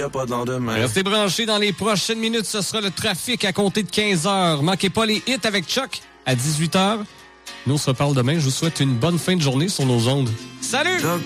pas de lendemain. Restez branchés dans les prochaines minutes. Ce sera le trafic à compter de 15h. Manquez pas les hits avec Chuck à 18h. Nous, on se reparle demain. Je vous souhaite une bonne fin de journée sur nos ondes. Salut!